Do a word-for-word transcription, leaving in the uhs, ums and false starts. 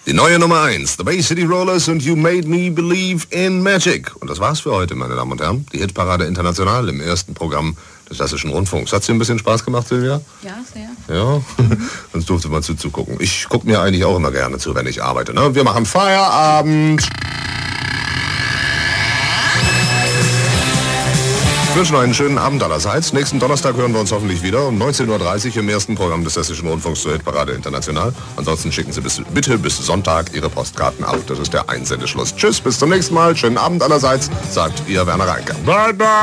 Die neue Nummer eins, The Bay City Rollers und You Made Me Believe in Magic. Und das war's für heute, meine Damen und Herren. Die Hitparade International im ersten Programm des Hessischen Rundfunks. Hat's dir ein bisschen Spaß gemacht, Silvia? Ja, sehr. Ja, sonst durfte man zuzugucken. Ich gucke mir eigentlich auch immer gerne zu, wenn ich arbeite. Ne? Wir machen Feierabend. Ich wünsche noch einen schönen Abend allerseits. Nächsten Donnerstag hören wir uns hoffentlich wieder um neunzehn Uhr dreißig im ersten Programm des Hessischen Rundfunks zur Hitparade International. Ansonsten schicken Sie bis, bitte bis Sonntag Ihre Postkarten ab. Das ist der Einsendeschluss. Tschüss, bis zum nächsten Mal. Schönen Abend allerseits, sagt Ihr Werner Reinke. Bye, bye.